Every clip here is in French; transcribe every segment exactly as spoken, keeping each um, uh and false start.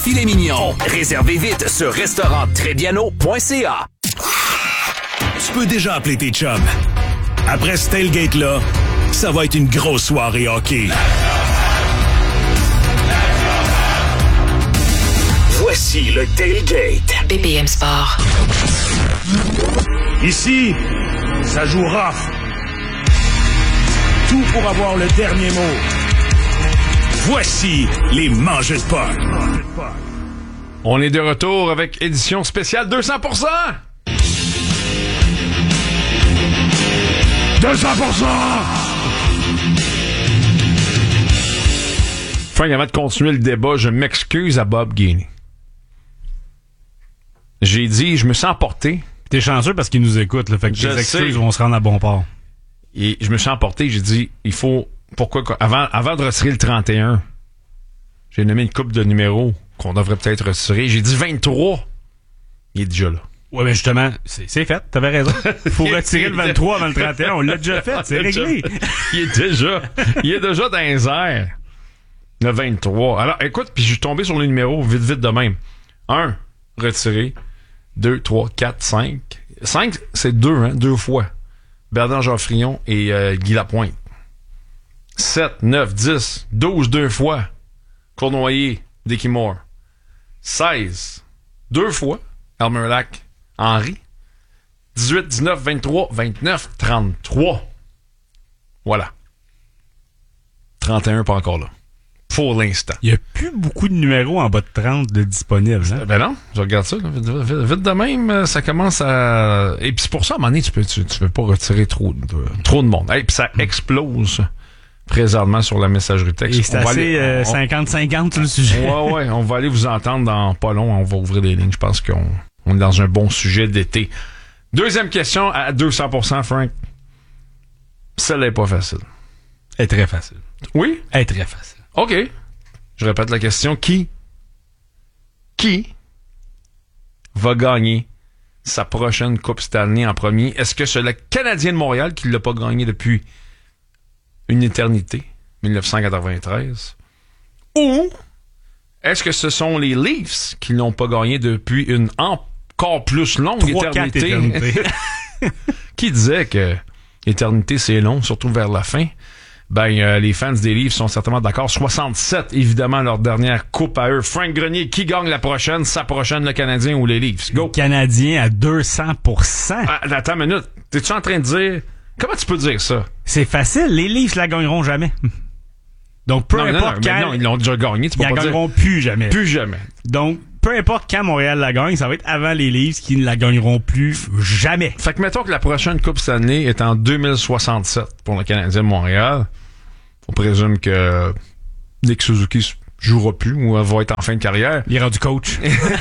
filet mignon. Réservez vite sur restaurant trébiano point c a. Tu peux déjà appeler tes chums. Après ce tailgate-là, ça va être une grosse soirée hockey. Voici le tailgate. B P M Sport. Ici, ça joue rough. Tout pour avoir le dernier mot. Voici les mangeurs de puck. On est de retour avec édition spéciale deux cents pour cent. deux cents pour cent! Frank, avant de continuer le débat, je m'excuse à Bob Gainey. J'ai dit, je me sens emporté. T'es chanceux parce qu'il nous écoute, là, fait que Je tes excuses sais. vont se rendre à bon port. Et je me suis emporté, j'ai dit, il faut... Pourquoi... Avant, avant de retirer le trente et un, j'ai nommé une couple de numéros qu'on devrait peut-être retirer. J'ai dit vingt-trois. Il est déjà là. Ouais, mais justement, c'est, c'est fait, t'avais raison. Faut retirer le vingt-trois avant le trente et un, on l'a déjà fait, c'est réglé. Il est déjà, il est déjà dans les airs. Le vingt-trois. Alors, écoute, puis je suis tombé sur les numéros vite, vite de même. un, retiré. deux, trois, quatre, cinq. cinq, c'est deux, hein, deux fois. Bernard Geoffrion et euh, Guy Lapointe. sept, neuf, dix, douze, deux fois. Cournoyer, Dickie Moore. seize, deux fois. Elmer Lack, Henry. dix-huit, dix-neuf, vingt-trois, vingt-neuf, trente-trois. Voilà. trente et un, pas encore là. Pour l'instant. Il y a plus beaucoup de numéros en bas de trente de disponibles, hein? Ben non, je regarde ça. Là, vite, vite, vite de même, ça commence à... Et puis c'est pour ça, à un moment donné, tu peux, tu, tu veux pas retirer trop de, trop de monde. Et puis ça explose présentement sur la messagerie texte. Et c'est on assez euh, cinquante cinquante sur le sujet. Ouais, ouais, on va aller vous entendre dans pas long. On va ouvrir les lignes. Je pense qu'on on est dans un bon sujet d'été. Deuxième question à deux cents pour cent, Frank. Celle-là est pas facile. Elle est très facile. Oui? Elle est très facile. OK. Je répète la question. Qui? Qui va gagner sa prochaine Coupe Stanley en premier? Est-ce que c'est le Canadien de Montréal qui ne l'a pas gagné depuis une éternité, dix-neuf cent quatre-vingt-treize? Ou est-ce que ce sont les Leafs qui n'ont pas gagné depuis une encore plus longue Trois, éternité? quatre éternités. Qui disait que l'éternité, c'est long, surtout vers la fin? Ben, euh, les fans des Leafs sont certainement d'accord. soixante-sept, évidemment, leur dernière coupe à eux. Frank Grenier, qui gagne la prochaine? Sa prochaine, le Canadien ou les Leafs? Go! Le Canadien à deux cents pour cent. Ah, attends une minute. T'es-tu en train de dire... Comment tu peux dire ça? C'est facile. Les Leafs la gagneront jamais. Donc, peu non, non, importe non, quand... non, ils l'ont déjà gagné. Tu peux ils la pas gagneront dire... plus jamais. Plus jamais. Donc, peu importe quand Montréal la gagne, ça va être avant les Leafs qui ne la gagneront plus jamais. Fait que mettons que la prochaine Coupe Stanley est en deux mille soixante-sept pour le Canadien de Montréal. On présume que Nick Suzuki jouera plus ou va être en fin de carrière. Il ira du coach.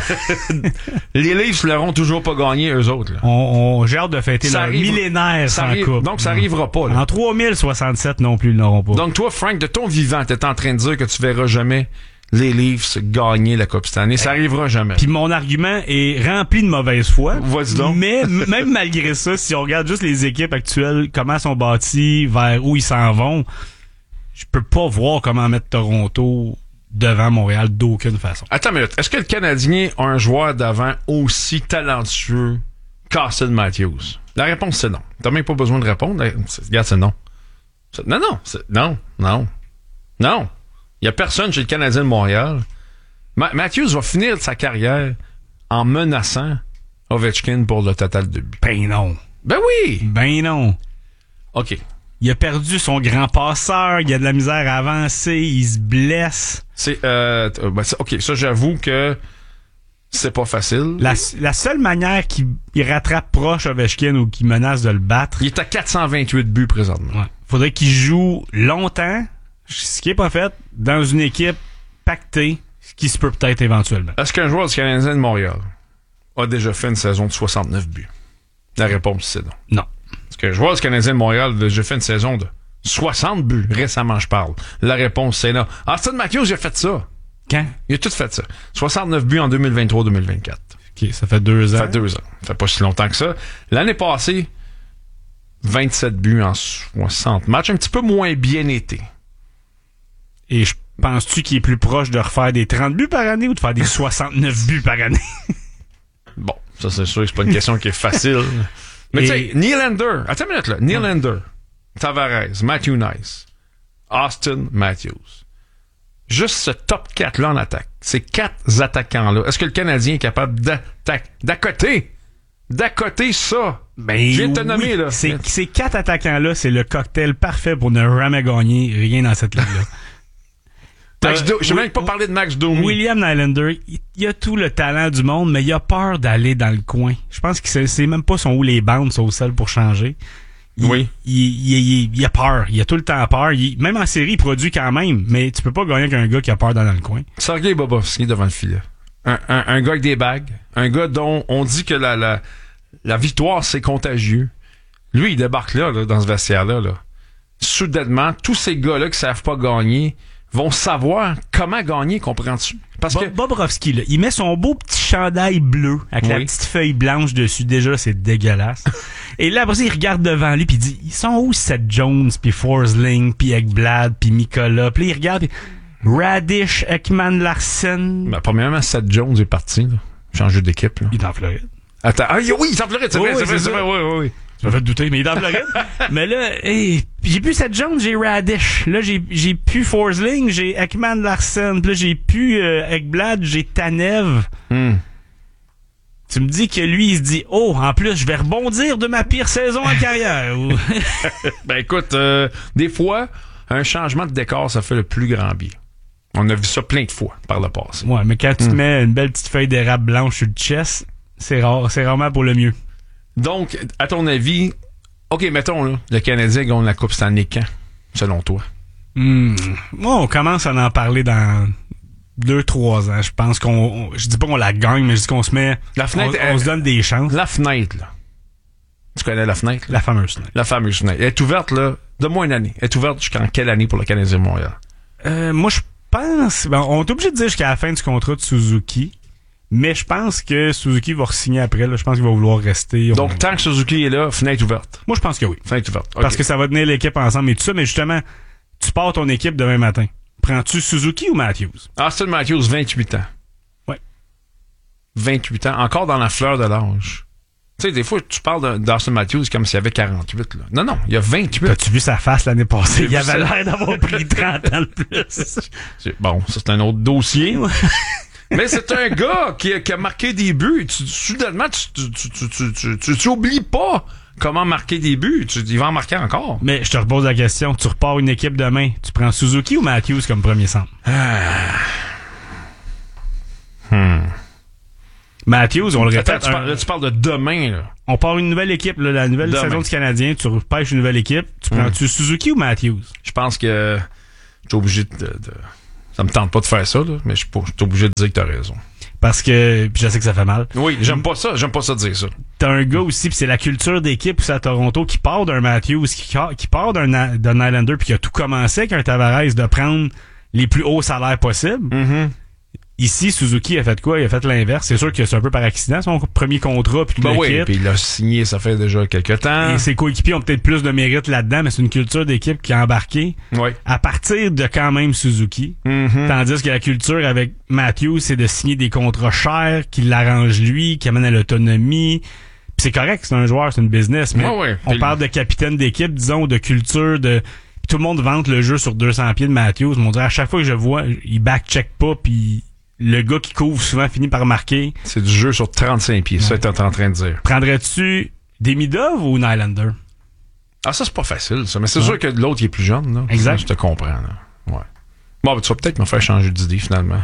Les Leafs l'auront toujours pas gagné, eux autres. Là. On, on j'ai hâte de fêter Ça leur arrive, millénaire ça sans arrive, coupe. donc ça arrivera pas. Là. En trois mille soixante-sept non plus, ils n'auront pas. Donc toi, Frank, de ton vivant, t'es en train de dire que tu verras jamais les Leafs gagner la Coupe Stanley. Ça arrivera jamais. Puis mon argument est rempli de mauvaise foi. Vas-y donc. Mais m- même malgré ça, si on regarde juste les équipes actuelles, comment elles sont bâties, vers où ils s'en vont, je peux pas voir comment mettre Toronto devant Montréal d'aucune façon. Attends une minute. Est-ce que le Canadien a un joueur d'avant aussi talentueux qu'Austin Matthews? La réponse, c'est non. T'as même pas besoin de répondre. Regarde, c'est non. C'est, non, non. C'est, non, non. Non. Il y a personne chez le Canadien de Montréal. Ma- Matthews va finir sa carrière en menaçant Ovechkin pour le total de buts. Ben non. Ben oui! Ben non. OK. Il a perdu son grand passeur, il a de la misère à avancer, il se blesse. C'est, euh, ben c'est, OK, ça, j'avoue que c'est pas facile. La, la seule manière qu'il il rattrape proche Ovechkin ou qu'il menace de le battre... Il est à quatre cent vingt-huit buts présentement. Ouais. Faudrait qu'il joue longtemps, ce qui est pas fait, dans une équipe pactée, ce qui se peut peut-être éventuellement. Est-ce qu'un joueur du Canadien de Montréal a déjà fait une saison de soixante-neuf buts? La réponse, c'est non. Non. Est-ce qu'un joueur du Canadien de Montréal a déjà fait une saison de soixante buts? Récemment, je parle. La réponse, c'est non. Austin Matthews, il a fait ça. Quand? Il a tout fait ça. soixante-neuf buts en deux mille vingt-trois deux mille vingt-quatre. OK, ça fait deux ans. Ça fait deux ans. Ça fait pas si longtemps que ça. L'année passée, vingt-sept buts en soixante matchs. Un petit peu moins bien été. Et je penses-tu qu'il est plus proche de refaire des trente buts par année ou de faire des soixante-neuf buts par année? Bon, ça c'est sûr que c'est pas une question qui est facile. Mais Et... tu sais, Nylander, attends une minute là, Nylander, Tavares, Matthew Nice, Austin Matthews. Juste ce top quatre là en attaque. Ces quatre attaquants-là. Est-ce que le Canadien est capable d'attaquer, d'accoter, d'accoter ça? Ben, Je viens de te oui, nommer, là. Ces, ces quatre attaquants-là, c'est le cocktail parfait pour ne jamais gagner rien dans cette ligue-là. Max Do- je sais oui, même pas parler de Max Domi. William Nylander, il, il a tout le talent du monde, mais il a peur d'aller dans le coin. Je pense que c'est, c'est même pas son où les bandes sont au sol pour changer. Il, Oui. Il, il, il, il a peur. Il a tout le temps peur. Il, même en série, il produit quand même, mais tu peux pas gagner avec un gars qui a peur d'aller dans le coin. Sergei Bobrovski devant le filet. Un, un, un gars avec des bagues. Un gars dont on dit que la, la, la victoire, c'est contagieux. Lui, il débarque là, là dans ce vestiaire-là. Là. Soudainement, tous ces gars-là qui savent pas gagner vont savoir comment gagner, comprends-tu? Parce Bo- que Bobrovski, là, il met son beau petit chandail bleu avec la Oui. petite feuille blanche dessus. Déjà, c'est dégueulasse. Et là, après ça, il regarde devant lui puis il dit, ils sont où Seth Jones, puis Forsling, puis Ekblad, puis Mikola? Puis là, il regarde, puis Radish, Ekman Larsen. ben, premièrement, Seth Jones est parti. Là. Changé d'équipe. Là. Il est en Floride. Attends, ah, oui, il est en Floride, c'est Oui, vrai, oui, c'est vrai, c'est c'est ça. vrai, oui, oui, oui. Ça m'a fait douter, mais il est en Floride. Mais là, hey, j'ai plus Seth Jones, j'ai Radish. Là, j'ai, j'ai plus Forsling, j'ai Ekman Larsen. Puis là, j'ai plus euh, Ekblad, j'ai Tanev. Hmm. Tu me dis que lui, il se dit, oh, en plus, je vais rebondir de ma pire saison en carrière. Ou- Ben écoute, euh, des fois, un changement de décor, ça fait le plus grand bien. On a vu ça plein de fois par le passé. Ouais, mais quand tu te mets une belle petite feuille d'érable blanche sur le chest, c'est rare, c'est rarement pour le mieux. Donc, à ton avis, OK, mettons, là, le Canadien gagne la Coupe Stanley quand, selon toi? Hmm. Moi, on commence à en parler dans deux, trois ans. Je pense qu'on, on- je dis pas qu'on la gagne, mais je dis qu'on se met, La fenêtre, on, on euh, se donne des chances. La fenêtre, là. Tu connais la fenêtre? Là? La fameuse fenêtre. La fameuse fenêtre. Elle est ouverte, là, de moins une année. Elle est ouverte jusqu'en quelle année pour le Canadien de Montréal? Euh, moi, je pense, ben, on est obligé de dire jusqu'à la fin du contrat de Suzuki. Mais je pense que Suzuki va re-signer après. Là. Je pense qu'il va vouloir rester. On- Donc, tant que Suzuki est là, fenêtre ouverte. moi, je pense que oui. Fenêtre ouverte. OK. Parce que ça va tenir l'équipe ensemble et tout ça. Mais justement, tu pars ton équipe demain matin. Prends-tu Suzuki ou Matthews? Austin Matthews, vingt-huit ans. Ouais. vingt-huit ans. Encore dans la fleur de l'âge. Tu sais, des fois, tu parles de- d'Austin Matthews comme s'il avait quarante-huit. Là. Non, non, il y a vingt-huit. T'as-tu vu sa face l'année passée? J'ai Il vu avait ça. l'air d'avoir pris trente ans de plus. C'est- Bon, ça, c'est un autre dossier. Mais c'est un gars qui a, qui a marqué des buts. Tu, soudainement, tu, tu, tu, tu, tu, tu, tu oublies pas comment marquer des buts. Tu, il va en marquer encore. Mais je te repose la question. Tu repars une équipe demain. Tu prends Suzuki ou Matthews comme premier centre? Hmm. Matthews, on le Attends, répète. tu, un- parles, là, tu parles de demain, là. on part une nouvelle équipe, là, la nouvelle Demain. saison du Canadien. Tu repêches une nouvelle équipe. Tu prends-tu Suzuki ou Matthews? Je pense que je suis obligé de, de... Ça me tente pas de faire ça, là, mais je suis pas- je suis obligé de dire que t'as raison. Parce que, puis je sais que ça fait mal. Oui, j'aime pas ça. J'aime pas ça dire ça. T'as un gars aussi, puis c'est la culture d'équipe aussi à Toronto qui part d'un Matthews, qui, qui part d'un Na- d'un Nylander, puis qui a tout commencé avec un Tavares de prendre les plus hauts salaires possibles. Mm-hmm. Ici, Suzuki a fait quoi? Il a fait l'inverse. C'est sûr que c'est un peu par accident, son premier contrat, puis tout Ben le oui, kit. puis il l'a signé, ça fait déjà quelques temps. Et ses coéquipiers ont peut-être plus de mérite là-dedans, mais c'est une culture d'équipe qui a embarqué Oui. à partir de quand même Suzuki. Mm-hmm. Tandis que la culture avec Matthews, c'est de signer des contrats chers qui l'arrangent lui, qui amènent à l'autonomie. Puis c'est correct, c'est un joueur, c'est une business, mais Ouais, ouais. on Puis parle de capitaine d'équipe, disons, de culture, de... Puis tout le monde vante le jeu sur deux cents pieds de Matthews. On dirait à chaque fois que je vois, il back-check pas, puis le gars qui couvre souvent finit par marquer. C'est du jeu sur trente-cinq pieds, ça, t'es en train de dire. Prendrais-tu Demidov ou Nylander? Ah, ça, c'est pas facile, ça. Mais c'est Ouais. sûr que l'autre, il est plus jeune, là. Exact. Ça, je te comprends, là. Ouais. Bon, ben, tu vas peut-être me faire changer d'idée, finalement.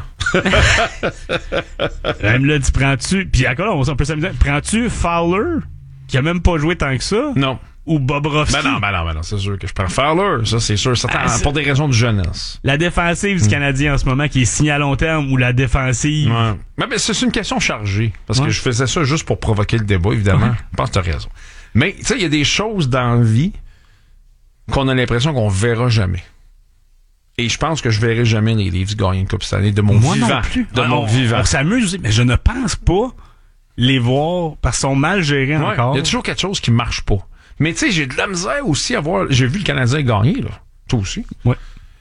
Même là, tu prends-tu... Puis encore là, on peut s'amuser. Prends-tu Fowler, qui a même pas joué tant que ça, Non. ou Bobrovski? Ben non, ben non, ben non, c'est sûr que je prends Fowler, ça, c'est sûr. certain, Ah, c'est- pour des raisons de jeunesse. La défensive du Canadien en ce moment, qui est signée à long terme, ou la défensive... Ouais. Mais, ben, c'est une question chargée. Parce Ouais. que je faisais ça juste pour provoquer le débat, évidemment. Ouais. Je pense que t'as raison. Mais, tu sais, il y a des choses dans la vie qu'on a l'impression qu'on verra jamais. Et je pense que je verrai jamais les Leafs gagner une Coupe cette année de mon Moi vivant. non plus. De Ah, mon on, vivant. on s'amuse aussi, mais je ne pense pas les voir parce qu'ils sont mal gérés Ouais, encore. il y a toujours quelque chose qui marche pas. Mais tu sais, j'ai de la misère aussi à voir... J'ai vu le Canadien gagner, là. Toi aussi. Ouais.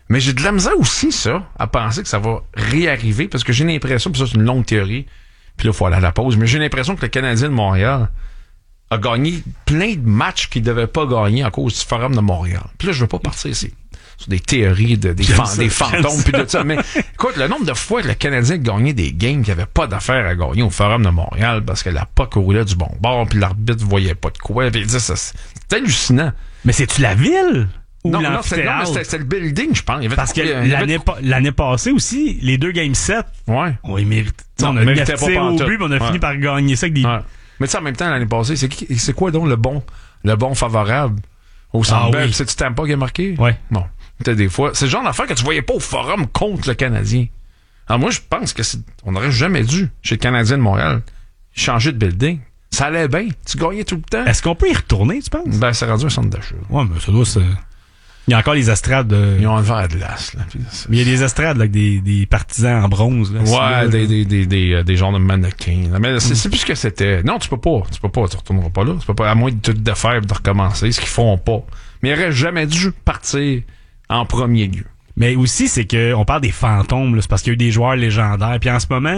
Mais j'ai de la misère aussi, ça, à penser que ça va réarriver, parce que j'ai l'impression, puis ça, c'est une longue théorie, puis là, il faut aller à la pause, mais j'ai l'impression que le Canadien de Montréal a gagné plein de matchs qu'il ne devait pas gagner à cause du Forum de Montréal. Puis là, je veux pas partir ici sur des théories de, des, fan, ça, des fantômes, puis de ça, mais écoute, le nombre de fois que le Canadien a gagné des games qui n'avaient pas d'affaires à gagner au Forum de Montréal, parce que la puck roulait du bon bord, puis l'arbitre voyait pas de quoi, puis il disait, ça, c'est hallucinant. Mais c'est-tu la ville? Non, non, c'est, non, mais c'était, c'était le building, je pense. Il y avait Parce que trouvé, l'année, pa- l'année passée aussi, les deux Game sept, ouais. on les mérite. Non, on a mis pas au but, on a ouais. fini par gagner ça avec des... Ouais. Mais tu sais, en même temps, l'année passée, c'est, qui, c'est quoi donc le bon, le bon favorable au Centre Bell? Ah, oui. C'est-tu Tampa qui a marqué? Ouais. Bon. Peut-être des fois. C'est le genre d'affaire que tu voyais pas au Forum contre le Canadien. Alors moi, je pense que c'est, on n'aurait jamais dû, chez le Canadien de Montréal, changer de building. Ça allait bien. Tu gagnais tout le temps. Est-ce qu'on peut y retourner, tu penses? Ben, c'est rendu un centre d'achat. Ouais, mais ça doit se... Il y a encore les estrades de... Ils ont un verre à glace, là. Mais il y a des estrades, là, avec des, des partisans en bronze, là. Ouais, là, des, là. des, des, des, euh, des genres de mannequins. Là. Mais c'est, c'est plus ce que c'était. Non, tu peux pas. Tu peux pas. Tu retourneras pas là. Tu peux pas, à moins de tout défaire et de recommencer, ce qu'ils font pas. Mais il aurait jamais dû partir en premier lieu. Mais aussi, c'est que on parle des fantômes, là. C'est parce qu'il y a eu des joueurs légendaires. Puis en ce moment,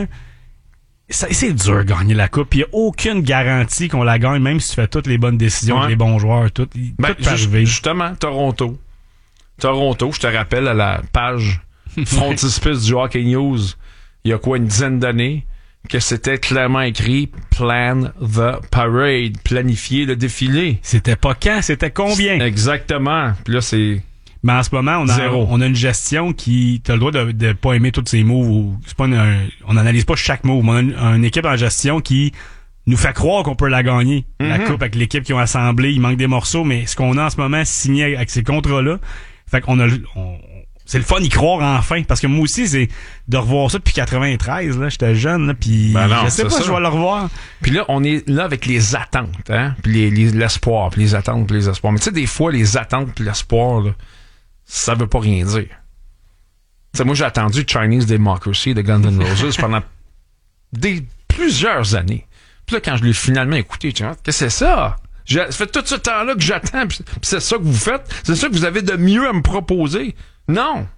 ça, c'est dur de gagner la coupe. Puis il n'y a aucune garantie qu'on la gagne, même si tu fais toutes les bonnes décisions, Ouais. les bons joueurs, tout. Ben, tout peut ju- arriver. justement, Toronto. Toronto, je te rappelle à la page frontispice du Hockey News, il y a quoi, une dizaine d'années, que c'était clairement écrit « Plan the parade », planifier le défilé. C'était pas quand, c'était combien? Exactement. Puis là, c'est... Mais en ce moment, on a, Zéro. on a une gestion qui, t'as le droit de, de pas aimer tous ses moves, ou, c'est pas une, un- on n'analyse pas chaque move, mais on a une, une équipe en gestion qui nous fait croire qu'on peut la gagner. La Mhm. coupe avec l'équipe qui ont assemblé, il manque des morceaux, mais ce qu'on a en ce moment signé avec ces contrats-là, fait qu'on a, le- on, c'est le fun d'y croire enfin, parce que moi aussi, c'est de revoir ça depuis quatre-vingt-treize, là, j'étais jeune, là, puis Ben non, je sais c'est pas ça. si je vais le revoir. Puis là, on est là avec les attentes, hein, puis les, les, l'espoir, puis les attentes, puis les espoirs. Mais tu sais, des fois, les attentes puis l'espoir, là, ça veut pas rien dire. Tu sais, moi, j'ai attendu Chinese Democracy de Guns N' Roses pendant des plusieurs années. Puis là, quand je l'ai finalement écouté, tu vois, qu'est-ce que c'est ça? J'ai, ça fait tout ce temps-là que j'attends, puis c'est ça que vous faites? C'est ça que vous avez de mieux à me proposer? Non!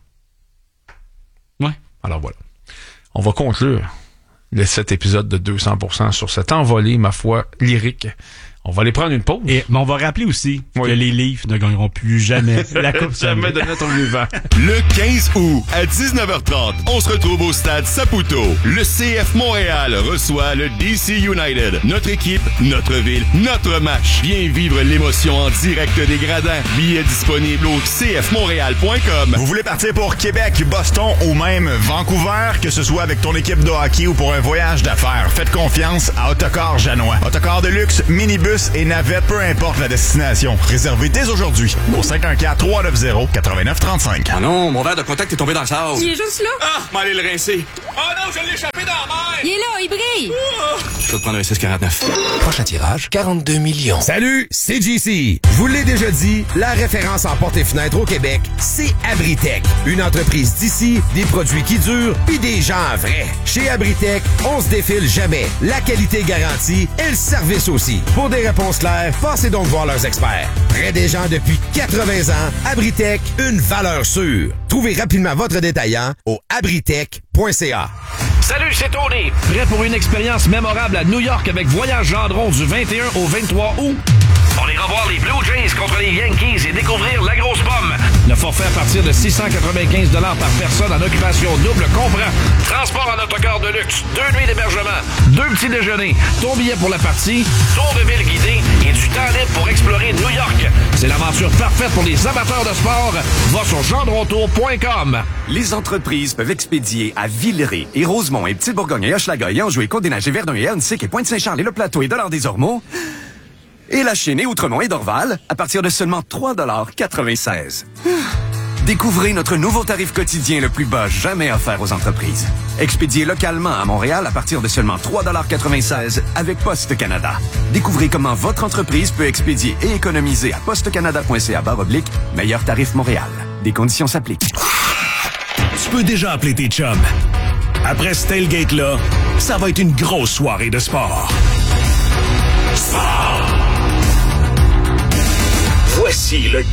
Ouais. Alors voilà. On va conclure le, cet épisode de deux cents pour cent sur cette envolée, ma foi, lyrique. On va aller prendre une pause. Et, mais on va rappeler aussi Oui. que les Leafs ne gagneront plus jamais la Coupe Jamais Stanley. de notre vivant. Le quinze août, à dix-neuf heures trente, on se retrouve au stade Saputo. Le C F Montréal reçoit le D C United. Notre équipe, notre ville, notre match. Viens vivre l'émotion en direct des gradins. Billets disponibles au c f montréal point com. Vous voulez partir pour Québec, Boston ou même Vancouver, que ce soit avec ton équipe de hockey ou pour un voyage d'affaires, faites confiance à Autocar Janois. Autocar de luxe, minibus et navette, peu importe la destination. Réservez dès aujourd'hui au cinq un quatre, trois neuf zéro, neuf neuf trois cinq. Ah non, mon verre de contact est tombé dans le sable. Il est juste là. Ah, m'allez le rincer. Oh non, je l'ai échappé dans la mer. Il est là, il brille. Je vais te prendre un six quarante-neuf. Prochain tirage, quarante-deux millions. Salut, c'est J C. Je vous l'ai déjà dit, la référence en portes et fenêtres au Québec, c'est Abritech. Une entreprise d'ici, des produits qui durent, puis des gens vrais. Chez Abritech, on se défile jamais. La qualité garantie et le service aussi. Pour des réponses claires, passez donc voir leurs experts. Près des gens depuis quatre-vingts ans, Abritech, une valeur sûre. Trouvez rapidement votre détaillant au abritech point c a. Salut, c'est Tony. Prêt pour une expérience mémorable à New York avec Voyage Gendron du vingt et un au vingt-trois août? On ira voir les Blue Jays contre les Yankees et découvrir la grosse pomme. Le forfait à partir de six cent quatre-vingt-quinze dollars par personne en occupation double comprend transport en autocar de luxe, deux nuits d'hébergement, deux petits déjeuners, ton billet pour la partie, tour de ville guidé et du temps libre pour explorer New York. C'est l'aventure parfaite pour les amateurs de sport. Va sur gendrontour point com. Les entreprises peuvent expédier à Villeray et Rosemont et Petit-Bourgogne et Hochelaga et Anjou et Côte-des-Neiges et Verdun et Ahuntsic et Pointe-Saint-Charles et Le Plateau et Dollard-des-Ormeaux. Et la Chine et Outremont et Dorval à partir de seulement trois dollars quatre-vingt-seize. Découvrez notre nouveau tarif quotidien le plus bas jamais offert aux entreprises. Expédié localement à Montréal à partir de seulement trois dollars quatre-vingt-seize avec Poste Canada. Découvrez comment votre entreprise peut expédier et économiser à postecanada point c a barre oblique meilleur tarif Montréal. Des conditions s'appliquent. Tu peux déjà appeler tes chums. Après ce tailgate-là, ça va être une grosse soirée de sport. Sport! Voici le